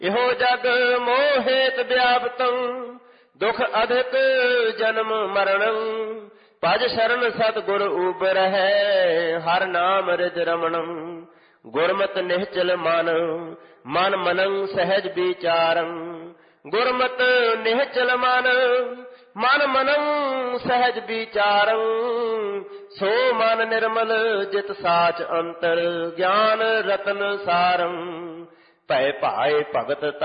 ਇਹੋ ਜਗ ਮੋਹ ਹੇਤ ਵਿਆਪਤੰ ਦੁਖ ਅਧਿਕ ਜਨਮ ਮਰਣੰ ਭਜ ਸ਼ਰਨ ਸਤਿਗੁਰ ਉਬਰਹਿ ਹਰਿ ਨਾਮ ਰਿਜ ਰਮਣੰ ਗੁਰਮਤਿ ਨਿਹਚਲ ਮਨ ਮਨ ਮਨੰ ਸਹਿਜ ਵਿਚਾਰੰ ਗੁਰਮਤਿ ਨਿਹਚਲ ਮਨ ਮਨ ਮਨੰ ਸਹਿਜ ਵਿਚਾਰੰ ਸੋ ਮਨ ਨਿਰਮਲ ਜਿਤ ਸਾਚ ਅੰਤਰ ਗਿਆਨ ਰਤਨ ਸਾਰੰ ਭੈ ਭਾਏ ਭਗਤ